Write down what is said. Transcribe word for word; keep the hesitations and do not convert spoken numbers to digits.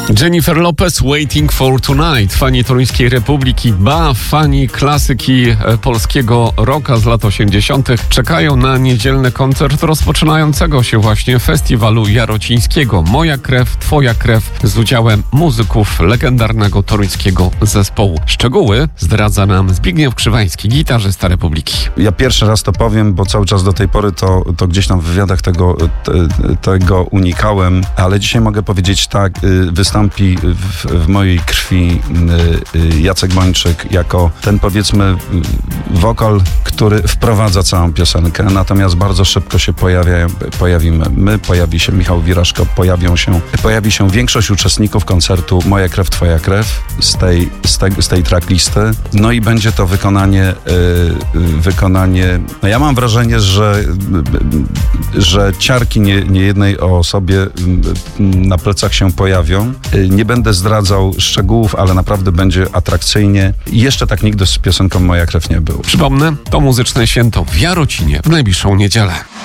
Jennifer Lopez, Waiting for Tonight. Fani Toruńskiej Republiki, ba, fani klasyki polskiego rocka z lat osiemdziesiątych czekają na niedzielny koncert rozpoczynającego się właśnie festiwalu jarocińskiego. Moja krew, twoja krew z udziałem muzyków legendarnego toruńskiego zespołu. Szczegóły zdradza nam Zbigniew Krzywański, gitarzysta Republiki. Ja pierwszy raz to powiem, bo cały czas do tej pory to, to gdzieś tam w wywiadach tego, te, tego unikałem, ale dzisiaj mogę powiedzieć tak, wystąpi w, w mojej krwi Jacek Bończyk jako ten, powiedzmy, wokal, który wprowadza całą piosenkę, natomiast bardzo szybko się pojawia, pojawimy my, pojawi się Michał Wiraszko, pojawią się, pojawi się większość uczestników koncertu Moja krew, twoja krew z tej, z tej, z tej tracklisty, no i będzie to wykonanie yy, wykonanie, no ja mam wrażenie, że że ciarki nie, nie jednej osobie na plecach się pojawią. Nie będę zdradzał szczegółów, ale naprawdę będzie atrakcyjnie. I jeszcze tak nigdy z piosenką Moja krew nie było. Przypomnę, to muzyczne święto w Jarocinie w najbliższą niedzielę.